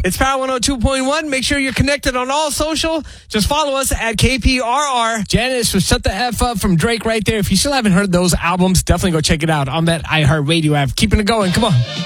It's Power 102.1. Make sure you're connected on all social. Just follow us at KPRR. Janice was Shut the F Up from Drake right there. If you still haven't heard those albums, definitely go check it out on that iHeartRadio app. Keeping it going. Come on.